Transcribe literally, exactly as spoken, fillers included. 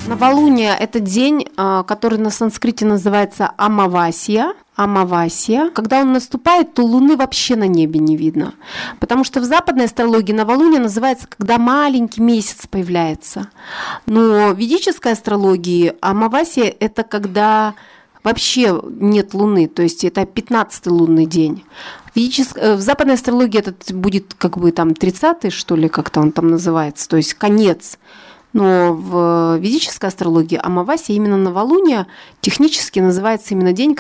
Новолуние – это день, который на санскрите называется Амавасья. Амавасья. Когда он наступает, то Луны вообще на небе не видно. Потому что в западной астрологии новолуние называется, когда маленький месяц появляется. Но в ведической астрологии Амавасья – это когда вообще нет Луны, то есть это пятнадцатый лунный день. В, ведичес... в западной астрологии этот будет как бы там тридцатый, что ли, как-то он там называется, то есть конец. Но в ведической астрологии Амавасья, именно новолуние, технически называется именно день,